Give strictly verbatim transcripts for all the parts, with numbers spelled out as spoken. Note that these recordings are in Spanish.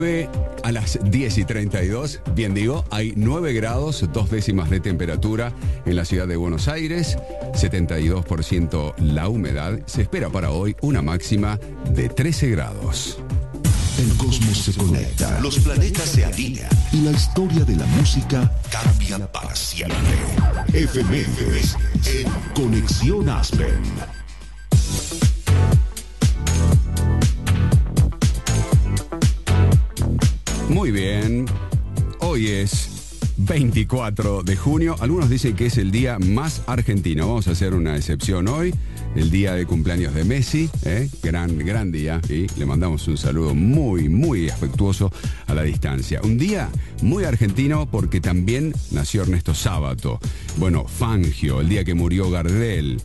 A las diez y treinta y dos, bien digo, hay nueve grados, dos décimas de temperatura en la ciudad de Buenos Aires, setenta y dos por ciento la humedad. Se espera para hoy una máxima de trece grados. El cosmos se conecta, los planetas se alinean y la historia de la música cambia para siempre. Efemérides en Conexión Aspen. Muy bien, hoy es veinticuatro de junio, algunos dicen que es el día más argentino, vamos a hacer una excepción hoy, el día de cumpleaños de Messi, ¿eh? gran, gran día, y le mandamos un saludo muy, muy afectuoso a la distancia. Un día muy argentino porque también nació Ernesto Sábato, bueno, Fangio, el día que murió Gardel,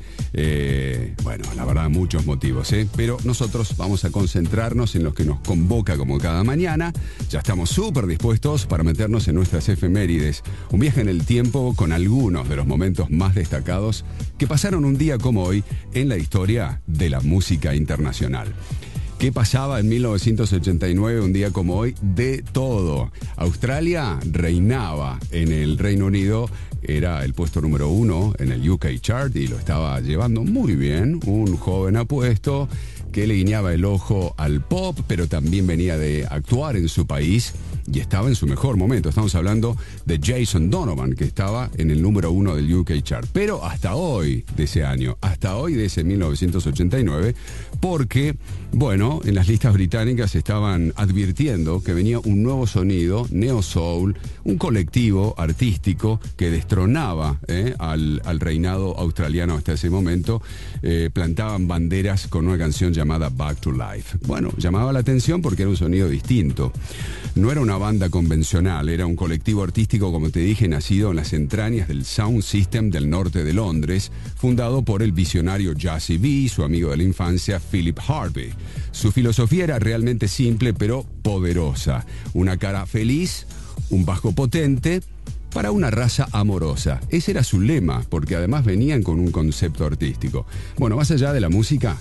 eh, bueno, la verdad muchos motivos, ¿eh? Pero nosotros vamos a concentrarnos en los que nos convoca como cada mañana, ya estamos súper dispuestos para meternos en nuestras efemérides, un viaje en el tiempo con algunos de los momentos más destacados que pasaron un día como hoy en la historia de la música internacional. ¿Qué pasaba en mil novecientos ochenta y nueve, un día como hoy? De todo. Australia reinaba en el Reino Unido, era el puesto número uno en el U K Chart y lo estaba llevando muy bien, un joven apuesto que le guiñaba el ojo al pop, pero también venía de actuar en su país y estaba en su mejor momento. Estamos hablando de Jason Donovan, que estaba en el número uno del U K Chart. Pero hasta hoy de ese año, hasta hoy de ese mil novecientos ochenta y nueve, porque, bueno, en las listas británicas estaban advirtiendo que venía un nuevo sonido, Neo Soul, un colectivo artístico que destronaba eh, al, al reinado australiano hasta ese momento. Eh, plantaban banderas con una canción llamada Back to Life. Bueno, llamaba la atención porque era un sonido distinto. No era una banda convencional, era un colectivo artístico, como te dije, nacido en las entrañas del Sound System del norte de Londres, fundado por el visionario Jazzy B, su amigo de la infancia, Philip Harvey. Su filosofía era realmente simple, pero poderosa. Una cara feliz, un bajo potente, para una raza amorosa. Ese era su lema, porque además venían con un concepto artístico. Bueno, más allá de la música,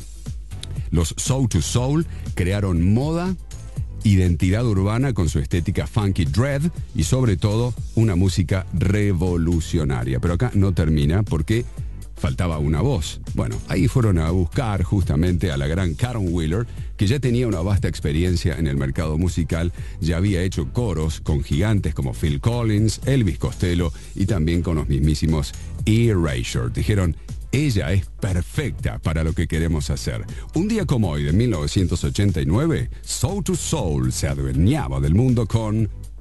los Soul to Soul crearon moda, identidad urbana con su estética funky dread y sobre todo una música revolucionaria. Pero acá no termina porque faltaba una voz. Bueno, ahí fueron a buscar justamente a la gran Karen Wheeler, que ya tenía una vasta experiencia en el mercado musical, ya había hecho coros con gigantes como Phil Collins, Elvis Costello y también con los mismísimos Erasure. Dijeron, ella es perfecta para lo que queremos hacer. Un día como hoy de mil novecientos ochenta y nueve, Soul to Soul se adueñaba del mundo con